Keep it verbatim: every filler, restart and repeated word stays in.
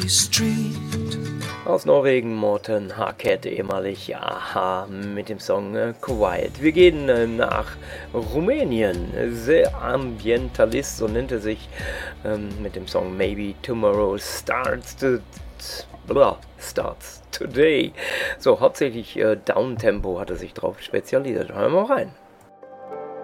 Aus Norwegen, Morten Harket, ehemalig Aha, mit dem Song äh, Quiet. Wir gehen äh, nach Rumänien. The Ambientalist, so nennt er sich, ähm, mit dem Song Maybe Tomorrow Starts, to, blah, starts Today. So, hauptsächlich äh, Downtempo hat er sich drauf spezialisiert. Hören wir mal rein.